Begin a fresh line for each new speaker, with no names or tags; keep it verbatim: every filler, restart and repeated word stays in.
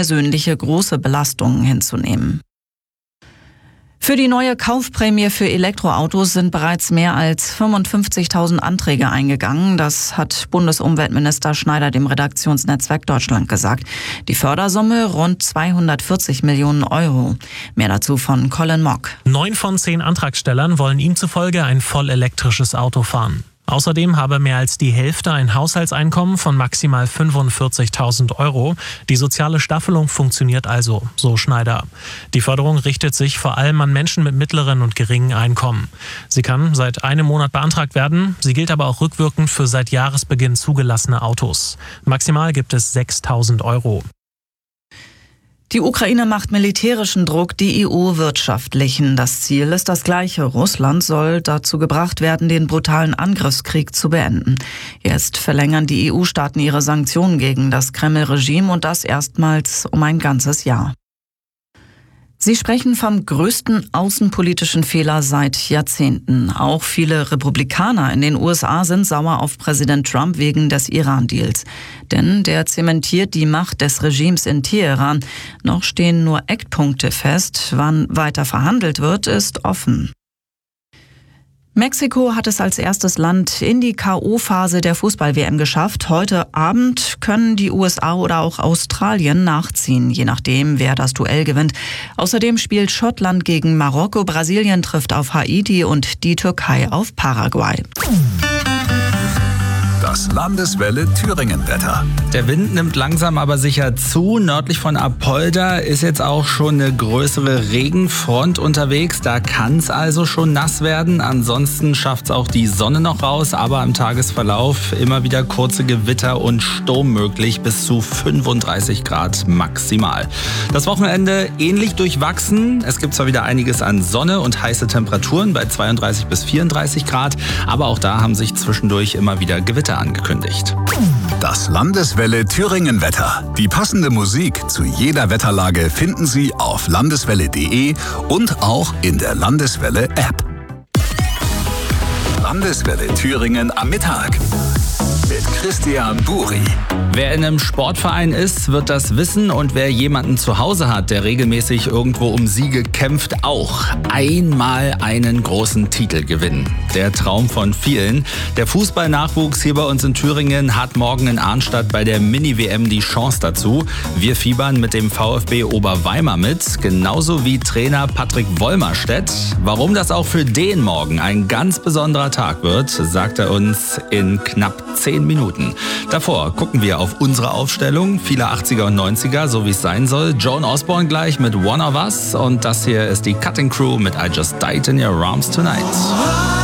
persönliche große Belastungen hinzunehmen. Für die neue Kaufprämie für Elektroautos sind bereits mehr als fünfundfünfzigtausend Anträge eingegangen. Das hat Bundesumweltminister Schneider dem Redaktionsnetzwerk Deutschland gesagt. Die Fördersumme rund zweihundertvierzig Millionen Euro. Mehr dazu von Colin Mock.
Neun von zehn Antragstellern wollen ihm zufolge ein voll elektrisches Auto fahren. Außerdem habe mehr als die Hälfte ein Haushaltseinkommen von maximal fünfundvierzigtausend Euro. Die soziale Staffelung funktioniert also, so Schneider. Die Förderung richtet sich vor allem an Menschen mit mittleren und geringen Einkommen. Sie kann seit einem Monat beantragt werden. Sie gilt aber auch rückwirkend für seit Jahresbeginn zugelassene Autos. Maximal gibt es sechstausend Euro.
Die Ukraine macht militärischen Druck, die E U wirtschaftlichen. Das Ziel ist das gleiche. Russland soll dazu gebracht werden, den brutalen Angriffskrieg zu beenden. Jetzt verlängern die E U-Staaten ihre Sanktionen gegen das Kreml-Regime und das erstmals um ein ganzes Jahr. Sie sprechen vom größten außenpolitischen Fehler seit Jahrzehnten. Auch viele Republikaner in den U S A sind sauer auf Präsident Trump wegen des Iran-Deals. Denn der zementiert die Macht des Regimes in Teheran. Noch stehen nur Eckpunkte fest. Wann weiter verhandelt wird, ist offen. Mexiko hat es als erstes Land in die K O-Phase der Fußball-W M geschafft. Heute Abend können die U S A oder auch Australien nachziehen, je nachdem, wer das Duell gewinnt. Außerdem spielt Schottland gegen Marokko, Brasilien trifft auf Haiti und die Türkei auf Paraguay.
Das Landeswelle Thüringen-Wetter.
Der Wind nimmt langsam aber sicher zu. Nördlich von Apolda ist jetzt auch schon eine größere Regenfront unterwegs. Da kann es also schon nass werden. Ansonsten schafft es auch die Sonne noch raus. Aber im Tagesverlauf immer wieder kurze Gewitter und Sturm möglich. Bis zu fünfunddreißig Grad maximal. Das Wochenende ähnlich durchwachsen. Es gibt zwar wieder einiges an Sonne und heiße Temperaturen bei zweiunddreißig bis vierunddreißig Grad. Aber auch da haben sich zwischendurch immer wieder Gewitter angekündigt.
Das Landeswelle Thüringen-Wetter. Die passende Musik zu jeder Wetterlage finden Sie auf landeswelle punkt de und auch in der Landeswelle-App. Landeswelle Thüringen am Mittag mit Christian Buri.
Wer in einem Sportverein ist, wird das wissen, und wer jemanden zu Hause hat, der regelmäßig irgendwo um Siege kämpft, auch. Einmal einen großen Titel gewinnen. Der Traum von vielen. Der Fußballnachwuchs hier bei uns in Thüringen hat morgen in Arnstadt bei der Mini-W M die Chance dazu. Wir fiebern mit dem VfB Oberweimar mit, genauso wie Trainer Patrick Wollmerstedt. Warum das auch für den morgen ein ganz besonderer Tag wird, sagt er uns in knapp zehn Minuten. Davor gucken wir auf unsere Aufstellung, viele achtziger und neunziger, so wie es sein soll. Joan Osborne gleich mit One of Us, und das hier ist die Cutting Crew mit I Just Died in Your Arms Tonight.